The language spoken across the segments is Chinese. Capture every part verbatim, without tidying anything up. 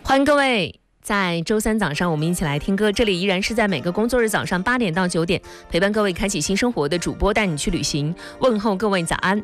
欢迎各位在周三早上我们一起来听歌，这里依然是在每个工作日早上八点到九点陪伴各位开启新生活的主播，带你去旅行，问候各位早安。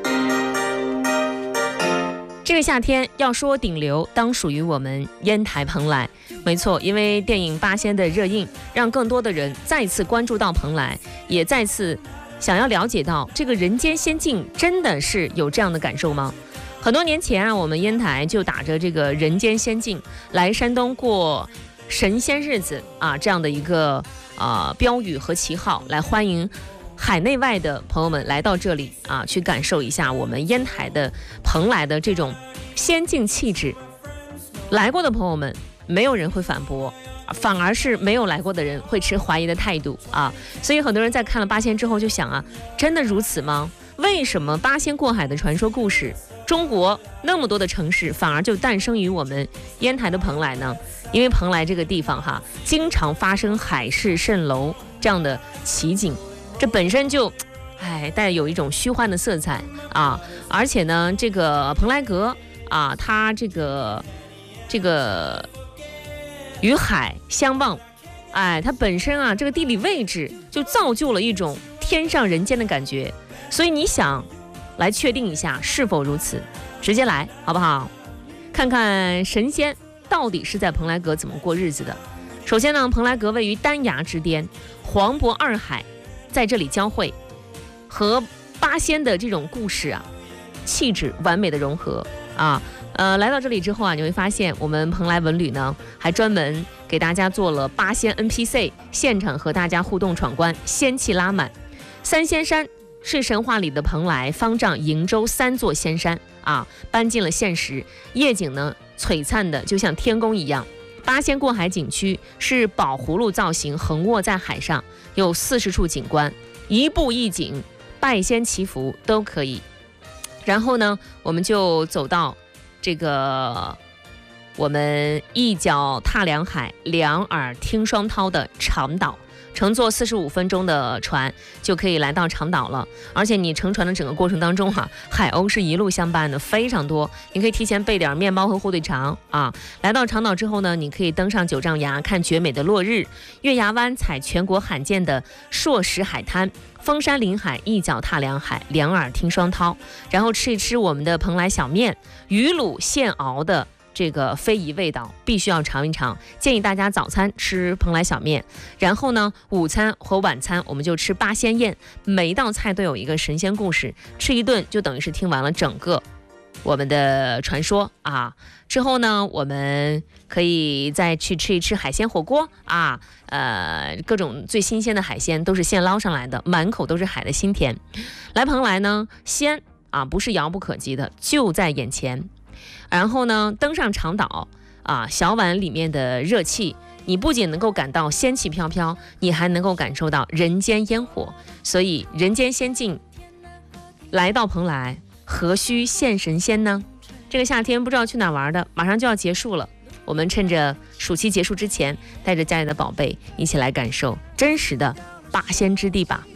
这个夏天要说顶流，当属于我们烟台蓬莱。没错，因为电影《八仙》的热映，让更多的人再次关注到蓬莱，也再次想要了解到这个人间仙境真的是有这样的感受吗？很多年前啊，我们烟台就打着这个人间仙境来山东过神仙日子啊这样的一个啊标语和旗号，来欢迎海内外的朋友们来到这里啊，去感受一下我们烟台的蓬莱的这种仙境气质。来过的朋友们，没有人会反驳，反而是没有来过的人会持怀疑的态度啊。所以很多人在看了八仙之后就想啊，真的如此吗？为什么八仙过海的传说故事，中国那么多的城市反而就诞生于我们烟台的蓬莱呢？因为蓬莱这个地方哈，经常发生海市蜃楼这样的奇景，这本身就哎带有一种虚幻的色彩啊。而且呢，这个蓬莱阁啊，它这个这个与海相望，哎，它本身啊这个地理位置就造就了一种天上人间的感觉。所以你想来确定一下是否如此，直接来好不好？看看神仙到底是在蓬莱阁怎么过日子的。首先呢，蓬莱阁位于丹崖之巅，黄渤二海在这里交汇，和八仙的这种故事啊气质完美的融合啊。呃，来到这里之后啊，你会发现我们蓬莱文旅呢还专门给大家做了八仙 N P C， 现场和大家互动闯关，仙气拉满。三仙山是神话里的蓬莱、方丈、瀛洲三座仙山啊，搬进了现实，夜景呢璀璨的就像天宫一样。八仙过海景区是宝葫芦造型，横卧在海上，有四十处景观，一步一景，拜仙祈福都可以。然后呢，我们就走到这个我们一脚踏两海，两耳听双涛的长岛。乘坐四十五分钟的船就可以来到长岛了，而且你乘船的整个过程当中哈、啊，海鸥是一路相伴的，非常多。你可以提前备点面包和火腿肠啊。来到长岛之后呢，你可以登上九丈崖看绝美的落日，月牙湾采全国罕见的硕石海滩，峰山临海，一脚踏两海，两耳听双涛。然后吃一吃我们的蓬莱小面，鱼卤现熬的这个非遗味道必须要尝一尝，建议大家早餐吃蓬莱小面，然后呢午餐和晚餐我们就吃八仙宴，每一道菜都有一个神仙故事，吃一顿就等于是听完了整个我们的传说啊。之后呢，我们可以再去吃一吃海鲜火锅啊，呃，各种最新鲜的海鲜都是现捞上来的，满口都是海的心甜。来蓬莱呢，仙啊不是遥不可及的，就在眼前。然后呢，登上长岛啊，小碗里面的热气，你不仅能够感到仙气飘飘，你还能够感受到人间烟火。所以人间仙境，来到蓬莱，何须现神仙呢？这个夏天不知道去哪玩的，马上就要结束了，我们趁着暑期结束之前，带着家里的宝贝一起来感受真实的八仙之地吧。